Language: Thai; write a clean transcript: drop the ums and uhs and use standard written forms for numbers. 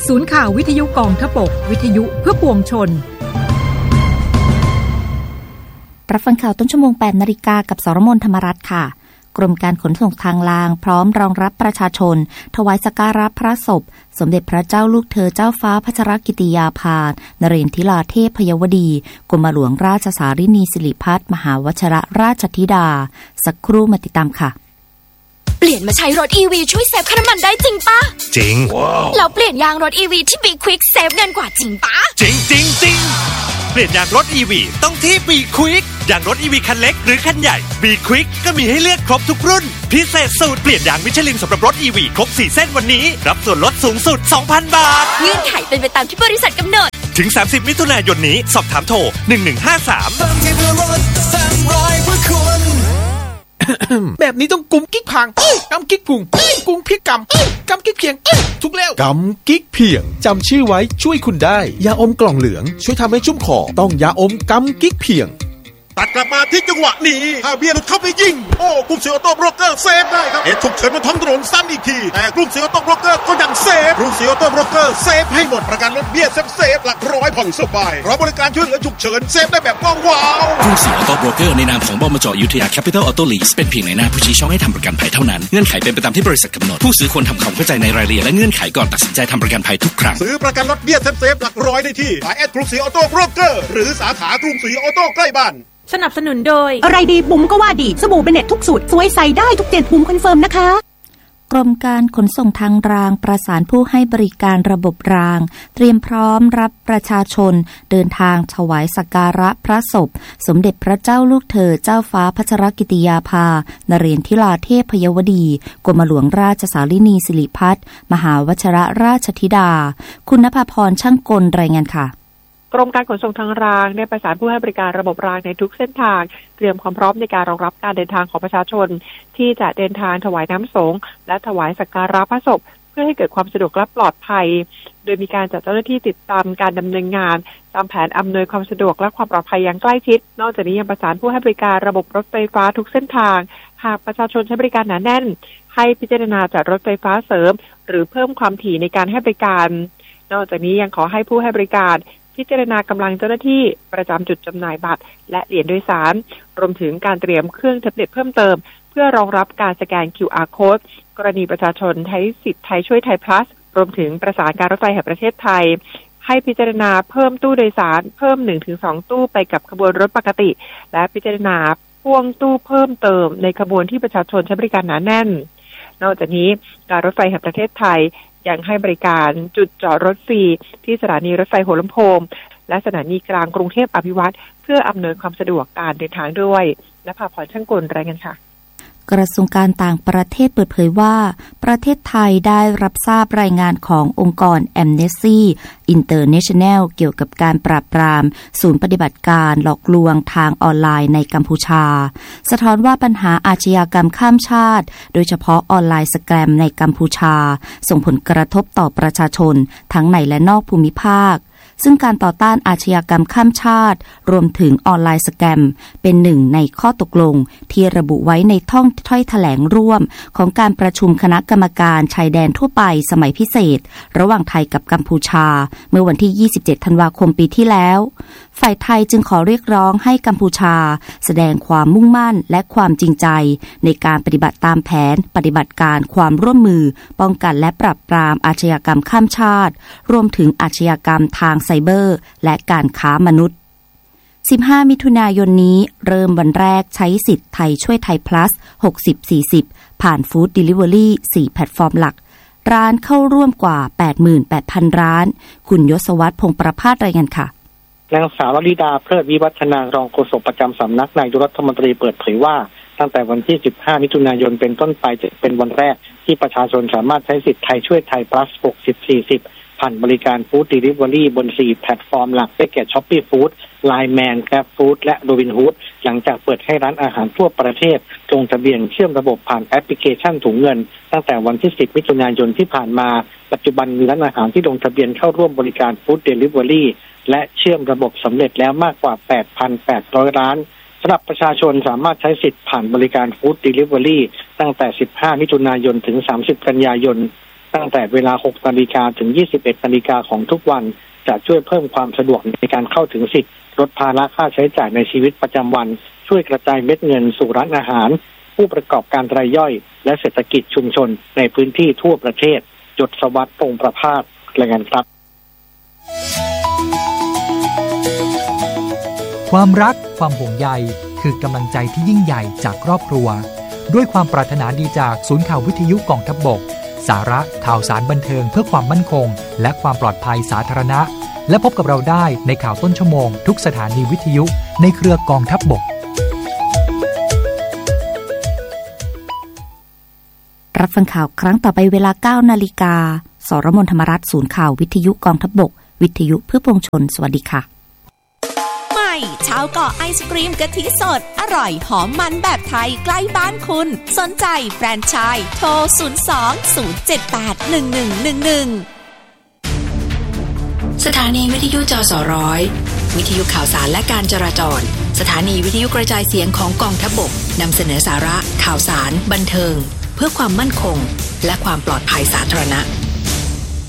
ศูนย์ข่าววิทยุกองทพบกวิทยุเพื่อปวงชนรับฟังข่าวต้นชั่วโมง 8 นาฬิกากับสรมนธรรมรัตน์ค่ะกรมการขนส่งทางรางพร้อมรองรับประชาชนถวายสักการะพระศพสมเด็จพระเจ้าลูกเธอเจ้าฟ้าพัชรกิติยาภานเรนทิราเทพยวดีกรมหลวงราชสารินีสิริพัฒน์มหาวชิรราชธิดาสักครู่มาติดตามค่ะเปลี่ยนมาใช้รถ EV ช่วยเซฟค่าน้ำมันได้จริงปะจริงว้าวแล้วเปลี่ยนยางรถ EV ที่ Be Quick เซฟเงินกว่าจริงปะจริงเปลี่ยนยางรถ EV ต้องที่ Be Quick ยางรถ EV คันเล็กหรือคันใหญ่ Be Quick ก็มีให้เลือกครบทุกรุ่นพิเศษสูตรเปลี่ยนยางมิชลินสำหรับรถ EV ครบ4เส้นวันนี้รับส่วนลดสูงสุด 2,000 บาทเงื่อนไขเป็นไปตามที่บริษัทกำหนดถึง30มิถุนายนนี้สอบถามโทร1153 แบบนี้ต้องกุมกิ๊กพังกำกิ๊กพุงกุมพริกกำกิ๊กเพียงทุกแล้วกำกิ๊กเพียงจำชื่อไว้ช่วยคุณได้ยาอมกล่องเหลืองช่วยทำให้ชุ่มคอต้องยาอมกำกิ๊กเพียงตัดกลับมาที่จังหวะนี้ถ้าเบียร์หลุดเข้าไปยิงโอ้กรุงศรีออโต้โบรกเกอร์เซฟได้ครับเหตุฉุกเฉินบนท้องถนนซ้ำอีกทีแต่กรุงศรีออโต้โบรกเกอร์ก็ยังเซฟกรุงศรีออโต้โบรกเกอร์เซฟให้หมดประกันรถเบี้ยเซฟหลักร้อยผ่อนสบายรอบริการช่วยเหลือฉุกเฉินเซฟได้แบบว้าวกรุงศรีออโต้โบรกเกอร์ในนามของบมจ.อยุธยาแคปิตอลออโต้ลีสเป็นเพียงในหน้าผู้ชี้ช่องให้ทำประกันภัยเท่านั้นเงื่อนไขเป็นไปตามที่บริษัทกำหนดผู้ซื้อควรทำความเข้าใจในรายละเอียดและเงื่อนไขก่อนตัดสินใจทำประกันภัยทุกครั้งซื้อประกันรถเบี้ยเซฟหลักร้อยได้ที่สายกรุงศรีออโต้โบรกเกอร์หรือสาขากรุงศรีออโต้ใกล้บ้านสนับสนุนโดยอะไรดีบุ๋มก็ว่าดีสบู่เบเน็ตทุกสูตรสวยใสได้ทุกเจนบุ๋มคอนเฟิร์มนะคะกรมการขนส่งทางรางประสานผู้ให้บริการระบบรางเตรียมพร้อมรับประชาชนเดินทางถวายสักการะพระศพสมเด็จพระเจ้าลูกเธอเจ้าฟ้าพัชรกิติยาภานเรนทิราเทพยวดีกรมหลวงราชสารินีสิริพัฒน์มหาวชิรราชธิดาคุณณภาพรช่างกลรายงานค่ะกรมการขนส่งทางรางได้ประสานผู้ให้บริการระบบรางในทุกเส้นทางเตรียมความพร้อมในการรองรับการเดินทางของประชาชนที่จะเดินทางถวายน้ำสงฆ์และถวายสักการะพระศพเพื่อให้เกิดความสะดวกและปลอดภัยโดยมีการจัดเจ้าหน้าที่ติดตามการดำเนินงานตามแผนอำนวยความสะดวกและความปลอดภัยอย่างใกล้ชิดนอกจากนี้ยังประสานผู้ให้บริการระบบรถไฟฟ้าทุกเส้นทางหากประชาชนใช้บริการหนาแน่นให้พิจารณาจัดรถไฟฟ้าเสริมหรือเพิ่มความถี่ในการให้บริการนอกจากนี้ยังขอให้ผู้ให้บริการพิจารณากำลังเจ้าหน้าที่ประจำจุดจำหน่ายบัตรและเหรียญโดยสารรวมถึงการเตรียมเครื่องแท็บเล็ตเพิ่มเติมเพื่อรองรับการสแกน QR Code กรณีประชาชนใช้สิทธิ์ไทยช่วยไทย plus รวมถึงประสานการรถไฟแห่งประเทศไทยให้พิจารณาเพิ่มตู้โดยสารเพิ่ม 1-2 ตู้ไปกับขบวนรถปกติและพิจารณาพ่วงตู้เพิ่มเติมในขบวนที่ประชาชนใช้บริการหนาแน่นนอกจากนี้การรถไฟแห่งประเทศไทยยังให้บริการจุดจอดรถฟรีที่สถานีรถไฟหัวลำโพงและสถานีกลางกรุงเทพอภิวัตรเพื่ออำนวยความสะดวกการเดินทางด้วยและภาพพรช่างกลรายงานค่ะกระทรวงการต่างประเทศเปิดเผยว่าประเทศไทยได้รับทราบรายงานขององค์กร Amnesty International เกี่ยวกับการปราบปรามศูนย์ปฏิบัติการหลอกลวงทางออนไลน์ในกัมพูชาสะท้อนว่าปัญหาอาชญากรรมข้ามชาติโดยเฉพาะออนไลน์สแกมในกัมพูชาส่งผลกระทบต่อประชาชนทั้งในและนอกภูมิภาคซึ่งการต่อต้านอาชญากรรมข้ามชาติรวมถึงออนไลน์สแกมเป็นหนึ่งในข้อตกลงที่ระบุไว้ในถ้อยแถลงร่วมของการประชุมคณะกรรมการชายแดนทั่วไปสมัยพิเศษระหว่างไทยกับกัมพูชาเมื่อวันที่27ธันวาคมปีที่แล้วฝ่ายไทยจึงขอเรียกร้องให้กัมพูชาแสดงความมุ่งมั่นและความจริงใจในการปฏิบัติตามแผนปฏิบัติการความร่วมมือป้องกันและปราบปรามอาชญากรรมข้ามชาติรวมถึงอาชญากรรมทางไซเบอร์และการค้ามนุษย์15มิถุนายนนี้เริ่มวันแรกใช้สิทธิ์ไทยช่วยไทย plus 60-40 ผ่านฟู้ด Delivery 4 แพลตฟอร์มหลักร้านเข้าร่วมกว่า 88,000 ร้านคุณยศวัฒน์พงษ์ประภาสรายงานค่ะนางสาววริดาเพลิดวิวัฒนารองโฆษกประจำสำนักนายกรัฐมนตรีเปิดเผยว่าตั้งแต่วันที่15มิถุนายนเป็นต้นไปจะเป็นวันแรกที่ประชาชนสามารถใช้สิทธิ์ไทยช่วยไทย plus 60-40 ผ่านบริการฟู้ด Delivery บน4แพลตฟอร์มหลักได้แก่ Shopee Food Line Man Grab Food และ Robinhood หลังจากเปิดให้ร้านอาหารทั่วประเทศลงทะเบียนเชื่อมระบบผ่านแอปพลิเคชันถุงเงินตั้งแต่วันที่10มิถุนายนที่ผ่านมาปัจจุบันมีร้านอาหารที่ลงทะเบียนเข้าร่วมบริการ Food Delivery และเชื่อมระบบสำเร็จแล้วมากกว่า 8,800 ร้านสำหรับประชาชนสามารถใช้สิทธิ์ผ่านบริการ Food Delivery ตั้งแต่15มิถุนายนถึง30กันยายนตั้งแต่เวลา 6 นาฬิกาถึง 21 นาฬิกาของทุกวันจะช่วยเพิ่มความสะดวกในการเข้าถึงสิทธิ์ลดภาระค่าใช้จ่ายในชีวิตประจำวันช่วยกระจายเม็ดเงินสู่ร้านอาหารผู้ประกอบการรายย่อยและเศรษฐกิจชุมชนในพื้นที่ทั่วประเทศยศวัฒน์ พงษ์ประภาสรายงานครับความรักความห่วงใยคือกำลังใจที่ยิ่งใหญ่จากครอบครัวด้วยความปรารถนาดีจากศูนย์ข่าววิทยุกองทัพบกสาระข่าวสารบันเทิงเพื่อความมั่นคงและความปลอดภัยสาธารณะและพบกับเราได้ในข่าวต้นชั่วโมงทุกสถานีวิทยุในเครือกองทัพบกรับฟังข่าวครั้งต่อไปเวลา 9 นาฬิกาสรมน ธรรมรัตน์ศูนย์ข่าววิทยุกองทัพบกวิทยุเพื่อปวงชนสวัสดีค่ะใหม่ชาวเกาะไอศกรีมกะทิสดอร่อยหอมมันแบบไทยใกล้บ้านคุณสนใจแฟรนไชส์โทร 02-078-1111 สถานีวิทยุจสร้อยวิทยุข่าวสารและการจราจรสถานีวิทยุกระจายเสียงของกองทัพบกนำเสนอสาระข่าวสารบันเทิงเพื่อความมั่นคงและความปลอดภัยสาธารณะ